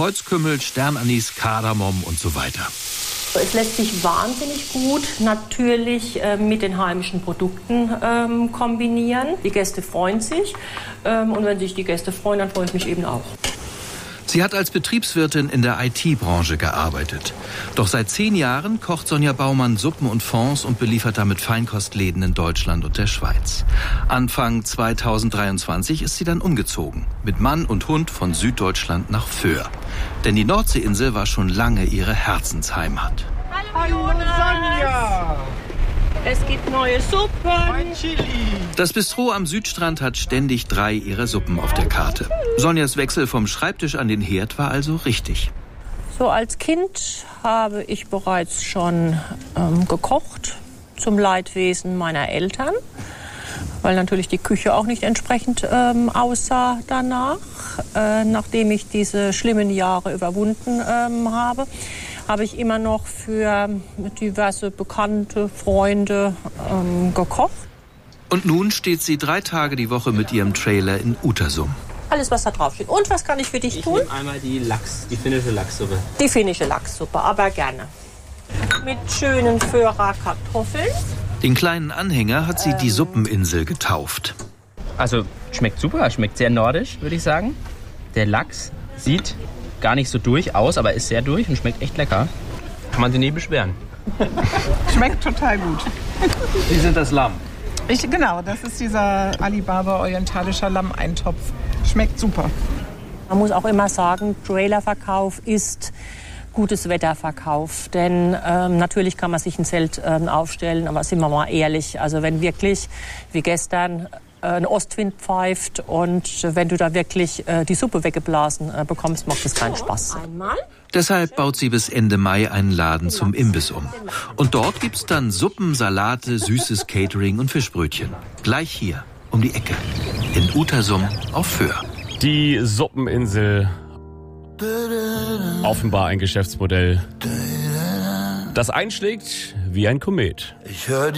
Kreuzkümmel, Sternanis, Kardamom und so weiter. Es lässt sich wahnsinnig gut natürlich mit den heimischen Produkten kombinieren. Die Gäste freuen sich und wenn sich die Gäste freuen, dann freue ich mich eben auch. Sie hat als Betriebswirtin in der IT-Branche gearbeitet. Doch seit 10 Jahren kocht Sonja Baumann Suppen und Fonds und beliefert damit Feinkostläden in Deutschland und der Schweiz. Anfang 2023 ist sie dann umgezogen. Mit Mann und Hund von Süddeutschland nach Föhr. Denn die Nordseeinsel war schon lange ihre Herzensheimat. Hallo Sonja! Es gibt neue Suppen. Mein Chili. Das Bistro am Südstrand hat ständig 3 ihrer Suppen auf der Karte. Sonjas Wechsel vom Schreibtisch an den Herd war also richtig. So als Kind habe ich bereits schon gekocht, zum Leidwesen meiner Eltern, weil natürlich die Küche auch nicht entsprechend aussah danach. Nachdem ich diese schlimmen Jahre überwunden habe ich immer noch für diverse Bekannte, Freunde gekocht. Und nun steht sie 3 Tage die Woche mit ihrem Trailer in Utersum. Alles, was da drauf steht. Und was kann ich für dich tun? Ich nehme einmal die finnische Lachssuppe. Die finnische Lachssuppe, aber gerne. Mit schönen Föhrer Kartoffeln. Den kleinen Anhänger hat sie die Suppeninsel getauft. Also schmeckt super, schmeckt sehr nordisch, würde ich sagen. Der Lachs sieht gar nicht so durch aus, aber ist sehr durch und schmeckt echt lecker. Kann man sich nie beschweren. Schmeckt total gut. Sie sind das Lamm. Genau, das ist dieser Alibaba orientalischer Lammeintopf. Schmeckt super. Man muss auch immer sagen, Trailerverkauf ist gutes Wetterverkauf. Denn natürlich kann man sich ein Zelt aufstellen, aber sind wir mal ehrlich, also wenn wirklich wie gestern ein Ostwind pfeift und wenn du da wirklich die Suppe weggeblasen bekommst, macht das keinen Spaß. Deshalb baut sie bis Ende Mai einen Laden zum Imbiss um. Und dort gibt's dann Suppen, Salate, süßes Catering und Fischbrötchen. Gleich hier, um die Ecke, in Utersum auf Föhr. Die Suppeninsel. Offenbar ein Geschäftsmodell, das einschlägt wie ein Komet.